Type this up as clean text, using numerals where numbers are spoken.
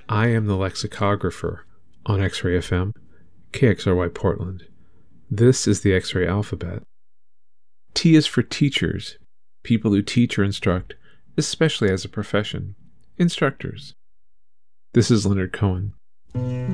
I am the lexicographer on X-Ray FM, KXRY Portland. This is the X-Ray alphabet. T is for teachers, people who teach or instruct, especially as a profession, instructors. This is Leonard Cohen.